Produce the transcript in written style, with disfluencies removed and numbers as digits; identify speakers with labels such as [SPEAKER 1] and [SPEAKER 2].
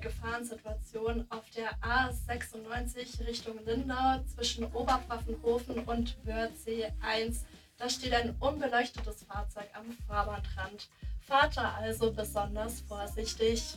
[SPEAKER 1] Gefahrensituation auf der A96 Richtung Lindau zwischen Oberpfaffenhofen und Wörthsee 1. Da steht ein unbeleuchtetes Fahrzeug am Fahrbahnrand. Fahrt da also besonders vorsichtig.